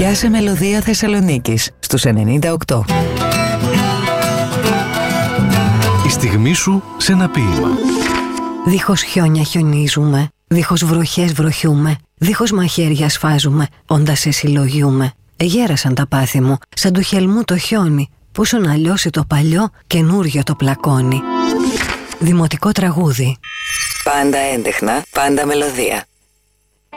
Πιάσε μελωδία Θεσσαλονίκης στους 98. Η στιγμή σου σε ένα ποίημα. Δίχως χιόνια χιονίζουμε, δίχως βροχές βροχιούμε, δίχως μαχαίρια σφάζουμε, όντα σε συλλογιούμε. Γέρασαν τα πάθη μου, σαν του χελμού το χιόνι, πούσο να λιώσει το παλιό, καινούριο το πλακώνει. Δημοτικό τραγούδι. Πάντα έντεχνα, πάντα μελωδία.